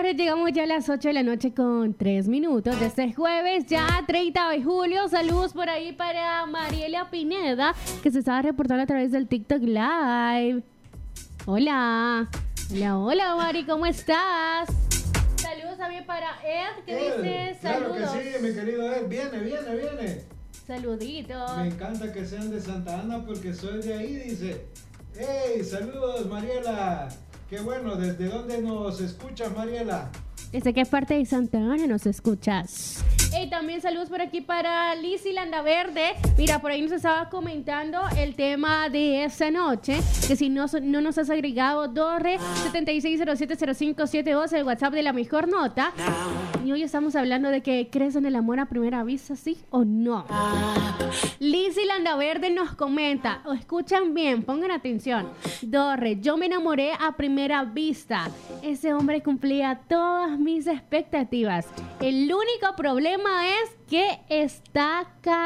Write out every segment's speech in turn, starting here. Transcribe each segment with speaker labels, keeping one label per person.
Speaker 1: Dorre, llegamos ya a las 8 de la noche con 3 minutos de este jueves, ya 30 de julio. Saludos por ahí para Mariela Pineda, que se estaba reportando a través del TikTok Live. Hola. Hola, hola, Mari, ¿cómo estás? Saludos también para Ed, que dice saludos.
Speaker 2: Claro que sí, mi querido Ed. Viene.
Speaker 1: Saluditos.
Speaker 2: Me encanta que sean de Santa Ana porque soy de ahí, dice. ¡Hey! Saludos, Mariela. Qué bueno, ¿desde dónde nos escuchas, Mariela?
Speaker 1: ¿Desde qué parte de Santa Ana nos escuchas? Y también saludos por aquí para Lizzy Landaverde. Mira, por ahí nos estaba comentando el tema de esta noche, que si no nos has agregado, Dorre 76070572, el WhatsApp de La Mejor Nota. Y hoy estamos hablando de que crees en el amor a primera vista, ¿sí o no? Lizzy Landaverde nos comenta, o escuchan bien, pongan atención. Dorre, yo me enamoré a primera vista. Ese hombre cumplía todas mis expectativas. El único problema es que está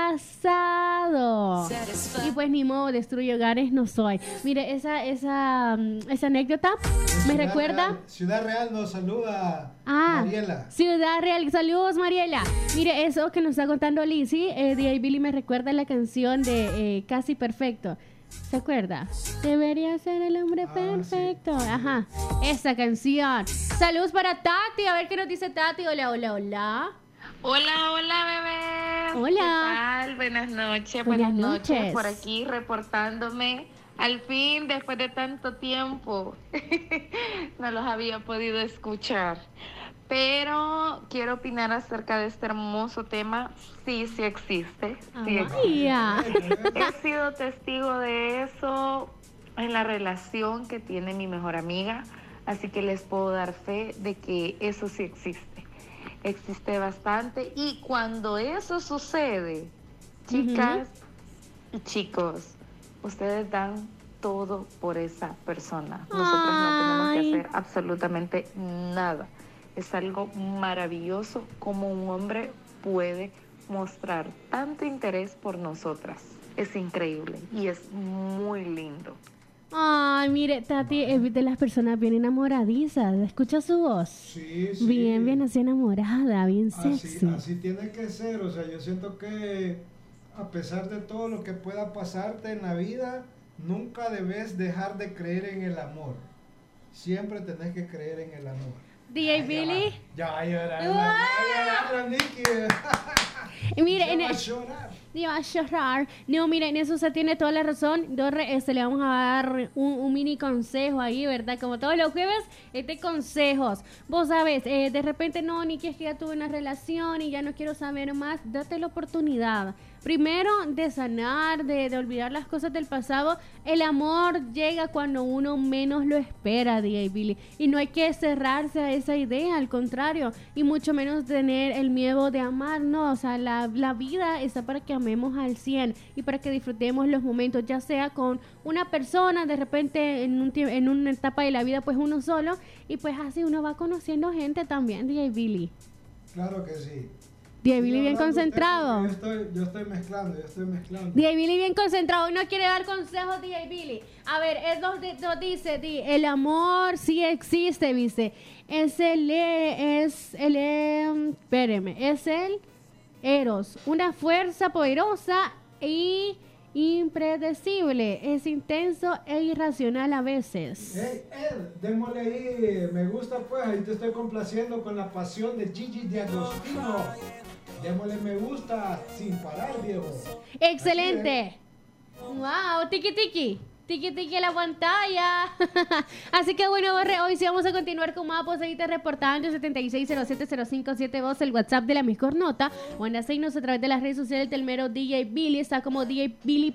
Speaker 1: casado. Y pues ni modo, destruye hogares no soy. Mire, esa anécdota me recuerda.
Speaker 2: Ciudad Real nos saluda Mariela.
Speaker 1: Ciudad Real, saludos Mariela. Mire, eso que nos está contando Lizzy, DJ Billy me recuerda la canción de Casi Perfecto. ¿Se acuerda? Debería ser el hombre perfecto. Sí. Ajá, esa canción. Saludos para Tati, a ver qué nos dice Tati. Hola.
Speaker 3: Hola, bebé.
Speaker 1: Hola.
Speaker 3: ¿Qué tal? Buenas noches. Por aquí reportándome. Al fin, después de tanto tiempo, no los había podido escuchar. Pero quiero opinar acerca de este hermoso tema. Sí existe. Sí existe. He sido testigo de eso en la relación que tiene mi mejor amiga. Así que les puedo dar fe de que eso sí existe. Existe bastante. Y cuando eso sucede, chicas y chicos, ustedes dan todo por esa persona. Nosotros no tenemos que hacer absolutamente nada. Es algo maravilloso como un hombre puede mostrar tanto interés por nosotras. Es increíble y es muy lindo.
Speaker 1: Ay, mire, Tati es de las personas bien enamoradizas. ¿Escucha su voz?
Speaker 2: Sí.
Speaker 1: Bien así enamorada, bien sexy.
Speaker 2: Así tiene que ser. O sea, yo siento que a pesar de todo lo que pueda pasarte en la vida, nunca debes dejar de creer en el amor. Siempre tenés que creer en el amor.
Speaker 1: DJ Billy.
Speaker 2: Ya va a llorar, Nicky.
Speaker 1: Y mire,
Speaker 2: Va a llorar.
Speaker 1: No, mira, en eso se tiene toda la razón. Dorre, le vamos a dar un mini consejo ahí, ¿verdad? Como todos los jueves, consejos. Vos sabes, de repente no, Nicky, es que ya tuve una relación y ya no quiero saber más. Date la oportunidad. Primero, de sanar, de olvidar las cosas del pasado. El amor llega cuando uno menos lo espera, DJ Billy. Y no hay que cerrarse a esa idea, al contrario. Y mucho menos tener el miedo de amar, no. O sea, la vida está para que amemos al 100 y para que disfrutemos los momentos, ya sea con una persona, de repente en una etapa de la vida, pues uno solo. Y pues así uno va conociendo gente también, DJ Billy.
Speaker 2: Claro que sí.
Speaker 1: DJ Billy bien concentrado.
Speaker 2: Yo estoy mezclando.
Speaker 1: DJ Billy bien concentrado. No quiere dar consejos, DJ Billy. A ver, él nos dice, el amor sí existe, ¿viste? Es el Eros. Una fuerza poderosa y impredecible. Es intenso e irracional a veces.
Speaker 2: Démosle ahí, me gusta pues, ahí te estoy complaciendo con la pasión de Gigi D'Agostino. Démosle me gusta sin parar, Diego.
Speaker 1: Excelente. Wow, tiki a la pantalla. Así que bueno, Borre, hoy sí vamos a continuar con más posaditas reportando 76070572, el WhatsApp de La Mejor Nota. O en seguirnos a través de las redes sociales del mero DJ Billy. Está como DJ.Billy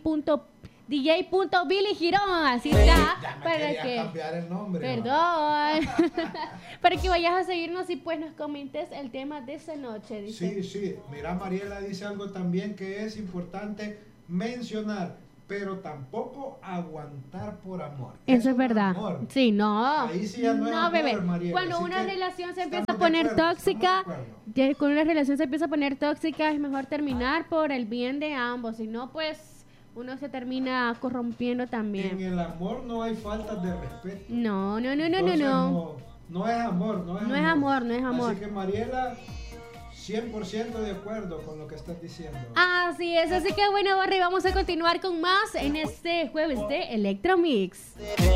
Speaker 1: Girón, así está.
Speaker 2: Para que cambiar el nombre.
Speaker 1: Perdón. Para que vayas a seguirnos y pues nos comentes el tema de esa noche. Dice.
Speaker 2: Sí. Mira, Mariela dice algo también que es importante mencionar. Pero tampoco aguantar por amor.
Speaker 1: Eso es verdad. Amor. Sí, no.
Speaker 2: Ahí sí ya no es amor,
Speaker 1: bebé.
Speaker 2: Mariela.
Speaker 1: Cuando una relación se empieza a poner tóxica, es mejor terminar por el bien de ambos. Si no, pues uno se termina corrompiendo también.
Speaker 2: En el amor no hay falta de respeto.
Speaker 1: No.
Speaker 2: no es amor, no es
Speaker 1: amor, no es amor.
Speaker 2: Así que Mariela, 100% de acuerdo con lo que estás diciendo.
Speaker 1: Así es, así que bueno, Barry, vamos a continuar con más en este jueves de Electromix.